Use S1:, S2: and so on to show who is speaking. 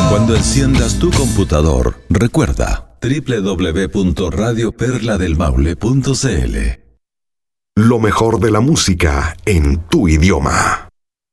S1: Cuando enciendas tu computador, recuerda www.radioperladelmaule.cl.
S2: Lo mejor de la música en tu idioma.